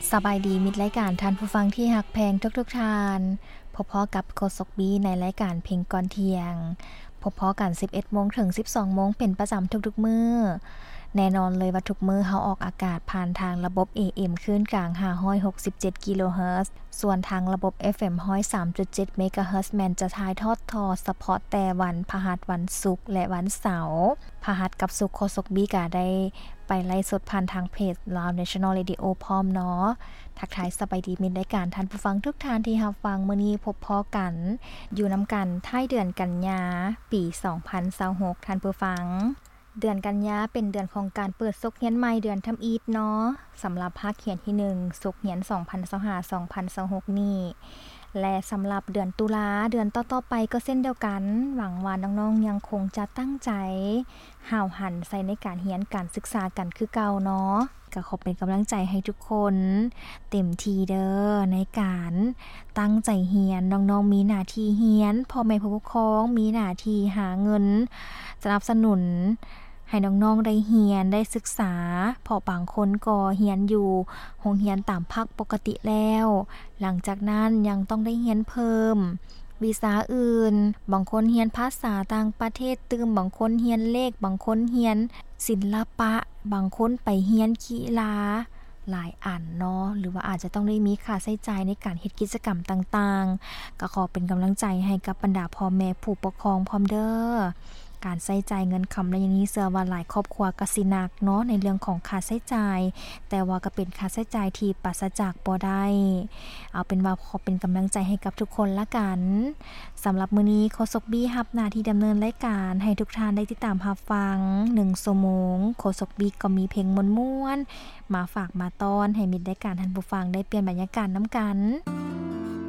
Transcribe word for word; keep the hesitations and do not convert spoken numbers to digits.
สบายดีมิตรรายการท่านผู้ฟังที่หักแพงทุกๆทานพบพอกับโคศกบีในรายการเพลงก่อนเที่ยงพบพอกัน สิบเอ็ดโมง ถึง สิบสองโมง เป็นประจำทุกๆมื้อแน่นอนเลยว่าทุกมื้อเฮาออกอากาศผ่านทางระบบ เอ เอ็ม คลื่นกลางห้าร้อยหกสิบเจ็ดกิโลเฮิรตซ์ส่วนทางระบบ เอฟ เอ็ม หนึ่งศูนย์สามจุดเจ็ด เมกะเฮิรตซ์แม่นจะถ่ายทอดทอเฉพาะแต่วันพฤหัสวันศุกร์และวันเสาร์พฤหัสกับศุกร์โคศกบีก็ได้ไปไลฟ์สดผ่านทางเพจ Lao National Radio พร้อมเนาะทักทายสบายดีมิตรรายการท่านผู้ฟังทุกท่านที่รับฟังมื้อนี้พบพ้อกันอยู่นำกันท้ายเดือนกันยาปีสองพันยี่สิบหกท่านผู้ฟังเดือนกันยาเป็นเดือนของการเปิดซกเรียนใหม่เดือนทำอีทเนาะสำหรับภาคเขียนที่หนึ่งซกเรียนสองพันยี่สิบห้า สองพันยี่สิบหกนี่และสำหรับเดือนตุลาเดือนต่อๆไปก็เช่นเดียวกันหวังว่าน้องๆยังคงจะตั้งใจห่าวหันใส่ในการเรียนการศึกษากันคือเก่าเนาะก็ขอเป็นกำลังใจให้ทุกคนเต็มที่เด้อในการตั้งใจเรียนน้องๆมีหน้าที่เรียนพ่อแม่ผู้ปกครองมีหน้าที่หาเงินสนับสนุนให้น้องๆได้เรียนได้ศึกษาเพราะบางคนก็เรียนอยู่โรงเรียนตามภาคปกติแล้วหลังจากนั้นยังต้องได้เรียนเพิ่มวิชาอื่นบางคนเรียนภาษาต่างประเทศตื่มบางคนเรียนเลขบางคนเรียนศิลปะบางคนไปเรียนกีฬาหลายอันเนาะหรือว่าอาจจะต้องได้มีค่าใช้จ่ายในการเฮ็ดกิจกรรมต่างๆก็ขอเป็นกำลังใจให้กับบรรดาพ่อแม่ผู้ปกครองพร้อมเด้อการใช้จ่ายเงินคำและอย่างนี้เชื่อว่าหลายครอบครัวก็สิหนักเนาะในเรื่องของค่าใช้จ่ายแต่ว่าก็เป็นค่าใช้จ่ายที่ปราศจากบ่ได้เอาเป็นว่าขอเป็นกำลังใจให้กับทุกคนละกันสำหรับมื้อนี้โคศกบีรับหน้าที่ดำเนินรายการให้ทุกท่านได้ติดตามรับฟังหนึ่งชั่วโมงโคศกบีก็มีเพลงม่วนๆมาฝากมาต้อนให้มิตรรายการท่านผู้ฟังได้เปลี่ยนบรรยากาศนำกัน